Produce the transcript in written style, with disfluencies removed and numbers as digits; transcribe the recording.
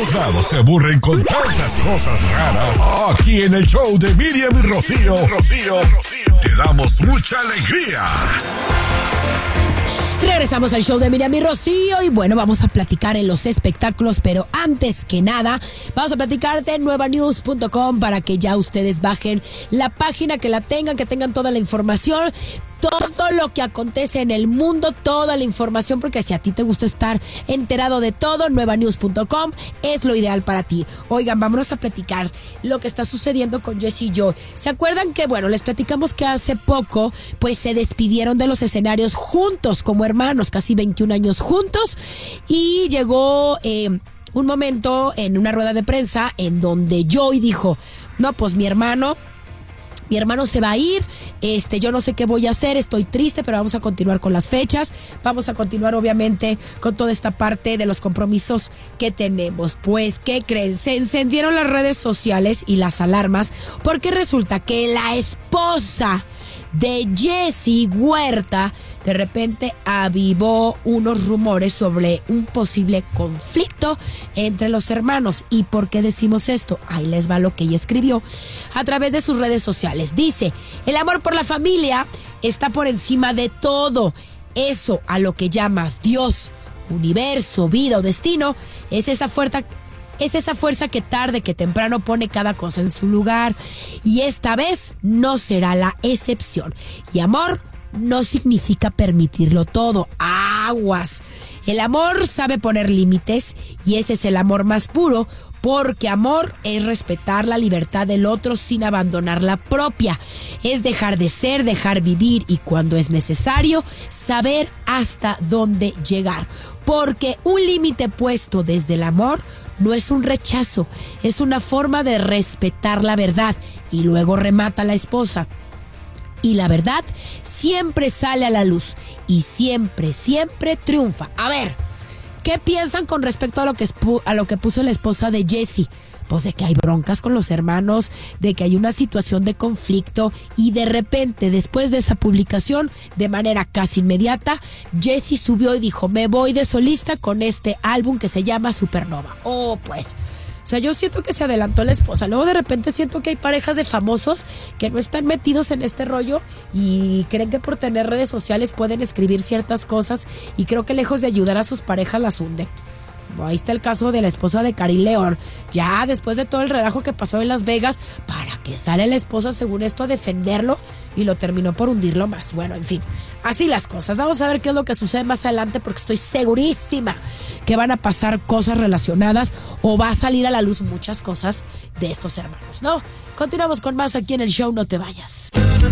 todos lados se aburren con tantas cosas raras. Aquí en el show de Miriam y Rocío, te damos mucha alegría. Regresamos al show de Miriam y Rocío y bueno, vamos a platicar en los espectáculos, pero antes que nada, vamos a platicar de nuevanews.com para que ya ustedes bajen la página, que la tengan, que tengan toda la información. Todo lo que acontece en el mundo, toda la información, porque si a ti te gusta estar enterado de todo, nuevanews.com es lo ideal para ti. Oigan, vámonos a platicar lo que está sucediendo con Jessie Joy. ¿Se acuerdan que, bueno, les platicamos que hace poco, pues se despidieron de los escenarios juntos, como hermanos, casi 21 años juntos, y llegó un momento en una rueda de prensa en donde Joy dijo, no, pues mi hermano se va a ir, yo no sé qué voy a hacer, estoy triste, pero vamos a continuar con las fechas, vamos a continuar obviamente con toda esta parte de los compromisos que tenemos. Pues, ¿qué creen? Se encendieron las redes sociales y las alarmas porque resulta que la esposa de Jessie Huerta de repente avivó unos rumores sobre un posible conflicto entre los hermanos. ¿Y por qué decimos esto? Ahí les va lo que ella escribió a través de sus redes sociales. Dice, el amor por la familia está por encima de todo. Eso a lo que llamas Dios, universo, vida o destino, es esa fuerza que tarde que temprano pone cada cosa en su lugar. Y esta vez no será la excepción. Y amor no significa permitirlo todo. Aguas. El amor sabe poner límites y ese es el amor más puro, porque amor es respetar la libertad del otro sin abandonar la propia. Es dejar de ser, dejar vivir y cuando es necesario, saber hasta dónde llegar. Porque un límite puesto desde el amor no es un rechazo, es una forma de respetar la verdad. Y luego remata la esposa. Y la verdad siempre sale a la luz y siempre triunfa. A ver, ¿qué piensan con respecto a lo que puso la esposa de Jessie? Pues de que hay broncas con los hermanos, de que hay una situación de conflicto y de repente, después de esa publicación, de manera casi inmediata, Jessie subió y dijo, me voy de solista con este álbum que se llama Supernova. Oh, pues... O sea, yo siento que se adelantó la esposa. Luego de repente siento que hay parejas de famosos que no están metidos en este rollo y creen que por tener redes sociales pueden escribir ciertas cosas y creo que lejos de ayudar a sus parejas las hunden. Ahí está el caso de la esposa de Karim León. Ya después de todo el relajo que pasó en Las Vegas, ¿para qué sale la esposa según esto a defenderlo? Y lo terminó por hundirlo más. Bueno, en fin, así las cosas. Vamos a ver qué es lo que sucede más adelante porque estoy segurísima que van a pasar cosas relacionadas o va a salir a la luz muchas cosas de estos hermanos, ¿no? Continuamos con más aquí en el show, no te vayas.